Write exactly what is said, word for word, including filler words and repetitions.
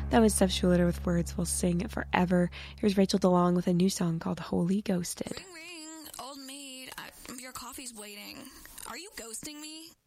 That was Steph Schuler with Words Will Sing Forever. Here's Rachel DeLong with a new song called Holy Ghosted. Ring, ring, old maid, I, your coffee's waiting. Are you ghosting me?